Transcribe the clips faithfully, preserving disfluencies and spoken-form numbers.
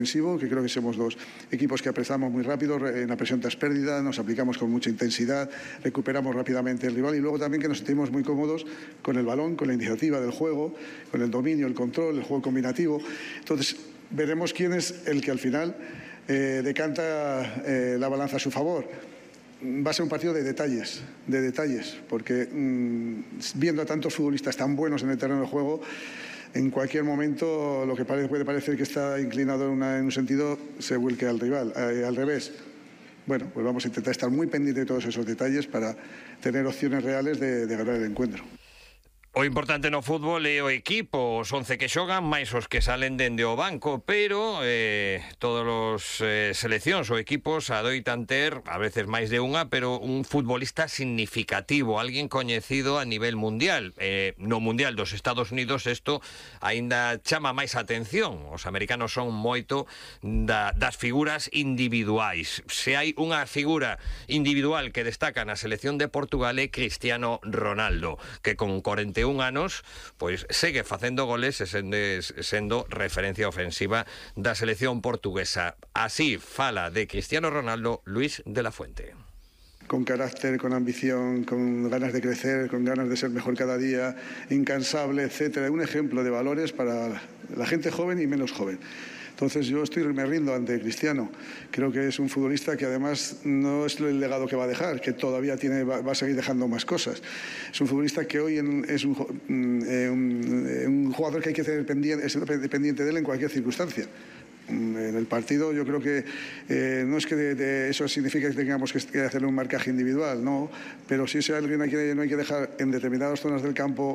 que creo que somos dos equipos que apresamos muy rápido, en la presión tras pérdida, nos aplicamos con mucha intensidad, recuperamos rápidamente el rival y luego también que nos sentimos muy cómodos con el balón, con la iniciativa del juego, con el dominio, el control, el juego combinativo. Entonces veremos quién es el que al final eh, decanta eh, la balanza a su favor. Va a ser un partido de detalles, de detalles, porque mmm, viendo a tantos futbolistas tan buenos en el terreno de juego, en cualquier momento lo que puede parecer que está inclinado en, una, en un sentido se vuelque al rival, eh, al revés. Bueno, pues vamos a intentar estar muy pendientes de todos esos detalles para tener opciones reales de, de ganar el encuentro. O importante no fútbol é o equipo, os once que xogan, máis os que salen dende o banco, pero eh, todos os eh, seleccións ou equipos adoitan ter, a veces máis de unha, pero un futbolista significativo, alguén coñecido a nivel mundial. Eh, no Mundial dos Estados Unidos isto aínda chama máis atención. Os americanos son moito da, das figuras individuais. Se hai unha figura individual que destaca na selección de Portugal é Cristiano Ronaldo, que con cuarenta e un anos pois segue facendo goles e sendo, sendo referencia ofensiva da selección portuguesa. Así fala de Cristiano Ronaldo Luis de la Fuente. Con carácter, con ambición, con ganas de crecer, con ganas de ser mejor cada día, incansable, etcétera. Un ejemplo de valores para la gente joven y menos joven. Entonces yo estoy, me rindo ante Cristiano. Creo que es un futbolista que además no es el legado que va a dejar, que todavía tiene, va, va a seguir dejando más cosas. Es un futbolista que hoy en, es un, eh, un, eh, un jugador que hay que tener pendiente, es dependiente de él en cualquier circunstancia. En el partido yo creo que eh, no es que de, de eso significa que tengamos que, que hacerle un marcaje individual, no, pero si es alguien a quien no hay que dejar en determinadas zonas del campo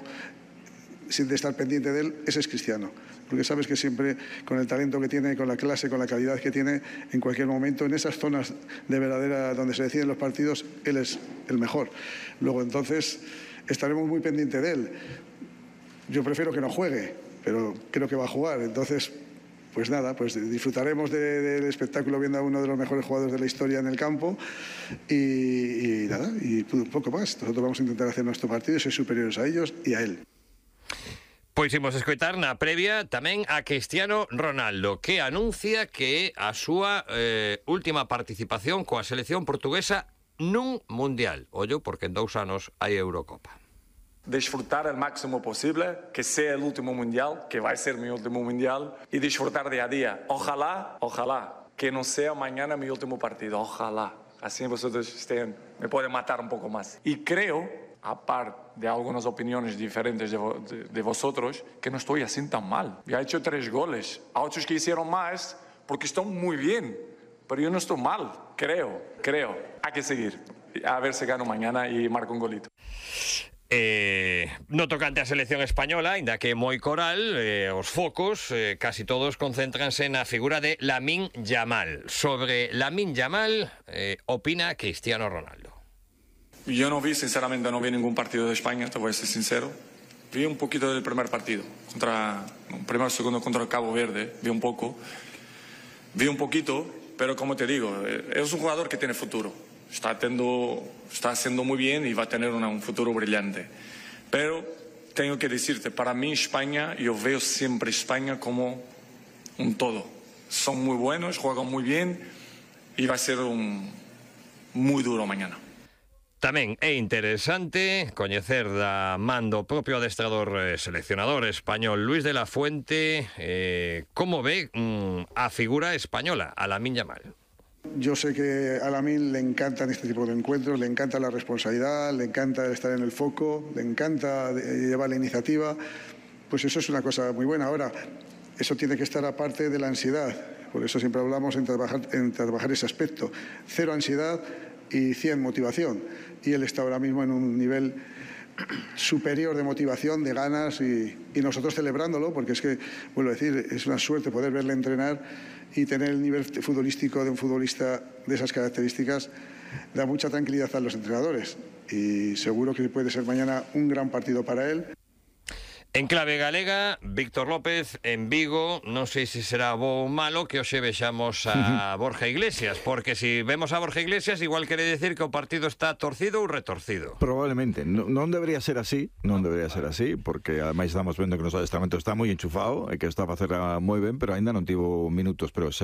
sin estar pendiente de él, ese es Cristiano. Porque sabes que siempre, con el talento que tiene, con la clase, con la calidad que tiene, en cualquier momento, en esas zonas de verdadera donde se deciden los partidos, él es el mejor. Luego, entonces, estaremos muy pendientes de él. Yo prefiero que no juegue, pero creo que va a jugar. Entonces, pues nada, pues disfrutaremos de, de, del espectáculo viendo a uno de los mejores jugadores de la historia en el campo y, y nada, y un poco más. Nosotros vamos a intentar hacer nuestro partido y ser superiores a ellos y a él. Pois imos escoitar na previa tamén a Cristiano Ronaldo, que anuncia que a súa eh, última participación coa selección portuguesa nun mundial. Ollo, porque en dous anos hai Eurocopa. Disfrutar al máximo posible, que sea el último mundial, que va a ser mi último mundial, y disfrutar día a día. Ojalá, ojalá, que no sea mañana mi último partido, ojalá. Así vosotros estén, me pueden matar un poco más. Y creo, aparte de algunas opiniones diferentes de, de, de vosotros, que no estoy así tan mal. Ya he hecho tres goles, a otros que hicieron más, porque están muy bien, pero yo no estoy mal, creo, creo. Hay que seguir, a ver si gano mañana y marco un golito. Eh, no tocante a selección española, ainda que moi coral, eh, os focos eh, casi todos concéntranse na figura de Lamine Yamal. Sobre Lamine Yamal eh, opina Cristiano Ronaldo. Yo no vi, sinceramente, no vi ningún partido de España, te voy a ser sincero. Vi un poquito del primer partido, contra, un primer segundo contra el Cabo Verde, vi un poco. Vi un poquito, pero como te digo, es un jugador que tiene futuro. Está, tendo, está haciendo muy bien y va a tener una, un futuro brillante. Pero tengo que decirte, para mí España, yo veo siempre España como un todo. Son muy buenos, juegan muy bien y va a ser un, muy duro mañana. Tamén é interesante coñecer da man do propio adestrador eh, seleccionador español Luis de la Fuente eh, como ve mm, a figura española, a Lamine Yamal. Yo sé que a Lamine le encantan este tipo de encuentros, le encanta la responsabilidad, le encanta estar en el foco, le encanta llevar la iniciativa, pues eso es una cosa muy buena. Ahora, eso tiene que estar aparte de la ansiedad, por eso siempre hablamos en trabajar, en trabajar ese aspecto. Cero ansiedad y cien motivación, y él está ahora mismo en un nivel superior de motivación, de ganas, y, y nosotros celebrándolo, porque es que, vuelvo a decir, es una suerte poder verle entrenar y tener el nivel futbolístico de un futbolista de esas características. Da mucha tranquilidad a los entrenadores y seguro que puede ser mañana un gran partido para él. En clave galega, Víctor López en Vigo, non sei se será bo ou malo que hoxe vexamos a Borja Iglesias, porque se si vemos a Borja Iglesias igual quere decir que o partido está torcido ou retorcido. Probablemente, non, non debería ser así, non debería ser así, porque ademais estamos vendo que o noso adestramento está moi enchufado e que está a facer moi ben, pero aínda non tivo minutos, pero